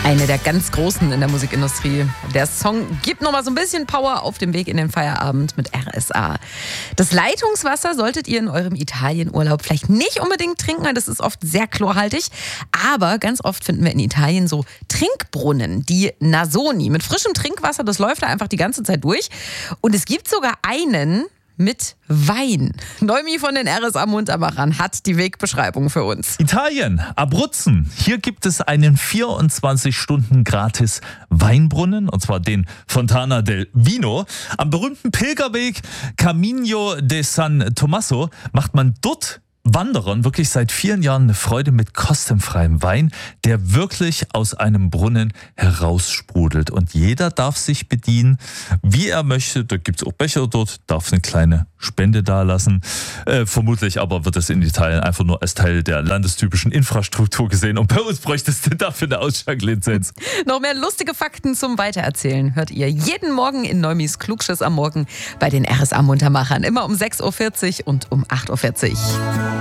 Eine der ganz Großen in der Musikindustrie. Der Song gibt nochmal so ein bisschen Power auf dem Weg in den Feierabend mit RSA. Das Leitungswasser solltet ihr in eurem Italienurlaub vielleicht nicht unbedingt trinken, weil das ist oft sehr chlorhaltig. Aber ganz oft finden wir in Italien so Trinkbrunnen, die Nasoni, mit frischem Trinkwasser. Das läuft da einfach die ganze Zeit durch. Und es gibt sogar einen mit Wein. Noemi von den RSA Muntermachern hat die Wegbeschreibung für uns. Italien, Abruzzen. Hier gibt es einen 24 Stunden gratis Weinbrunnen, und zwar den Fontana del Vino. Am berühmten Pilgerweg Camino de San Tommaso macht man dort Wanderern wirklich seit vielen Jahren eine Freude mit kostenfreiem Wein, der wirklich aus einem Brunnen heraussprudelt. Und jeder darf sich bedienen, wie er möchte. Da gibt es auch Becher dort, darf eine kleine Spende dalassen. Vermutlich aber wird es in Italien einfach nur als Teil der landestypischen Infrastruktur gesehen. Und bei uns bräuchtest du dafür eine Ausschank-Lizenz. Noch mehr lustige Fakten zum Weitererzählen hört ihr jeden Morgen in Neumis Klugschiss am Morgen bei den RSA Muntermachern. Immer um 6.40 Uhr und um 8.40 Uhr.